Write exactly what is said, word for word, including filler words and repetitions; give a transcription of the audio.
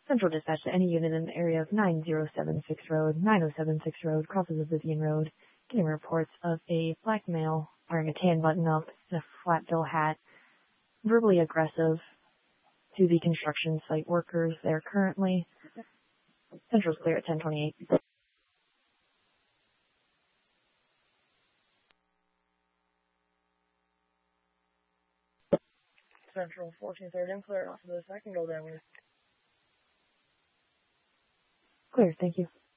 Central dispatch to any unit in the area of nine oh seven six Road, nine oh seven six Road, crosses of Vivian Road, getting reports of a black male wearing a tan button-up and a flat bill hat, verbally aggressive to the construction site workers there currently. Central's clear at ten twenty-eight. Central fourteen third and clear off of this. I can go that way. Clear, thank you.